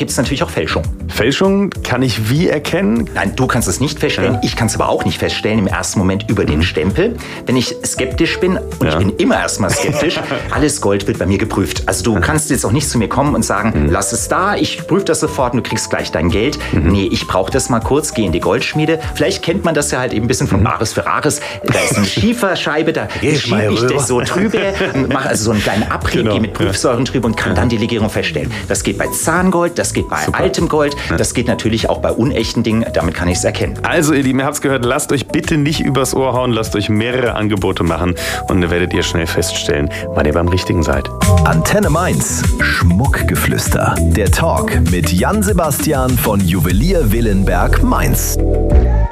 gibt es natürlich auch Fälschung. Fälschung kann ich wie erkennen? Nein, du kannst es nicht feststellen. Ich kann es aber auch nicht feststellen im ersten Moment über den Stempel. Wenn ich skeptisch bin, und ich bin immer erstmal skeptisch, alles Gold wird bei mir geprüft. Also du kannst jetzt auch nicht zu mir kommen und sagen, lass es da, ich prüfe das sofort und du kriegst gleich dein Geld. Nee, ich brauche das mal kurz, geh in die Goldschmiede. Vielleicht kennt man das ja halt eben ein bisschen von Bares für Rares. Da ist eine Schieferscheibe, da schiebe ich das so drüber, mache also so einen kleinen Abrieb, gehe mit Prüfsäuren drüber und kann dann die Legierung feststellen. Das geht bei Zahngold, das geht bei altem Gold, das geht natürlich auch bei unechten Dingen, damit kann ich es erkennen. Also ihr Lieben, ihr habt es gehört, lasst euch bitte nicht übers Ohr hauen, lasst euch mehrere Angebote machen und dann werdet ihr schnell feststellen, wann ihr beim Richtigen seid. Antenne Mainz, Schmuckgeflüster. Der Talk mit Jan Sebastian von Juwelier Willenberg Mainz.